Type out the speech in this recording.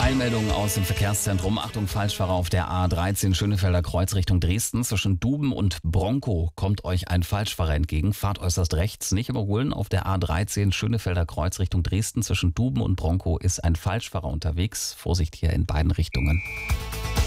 Eilmeldungen aus dem Verkehrszentrum. Achtung, Falschfahrer auf der A13 Schönefelder Kreuz Richtung Dresden. Zwischen Duben und Bronkow kommt euch ein Falschfahrer entgegen. Fahrt äußerst rechts, nicht überholen. Auf der A13 Schönefelder Kreuz Richtung Dresden. Zwischen Duben und Bronkow ist ein Falschfahrer unterwegs. Vorsicht hier in beiden Richtungen.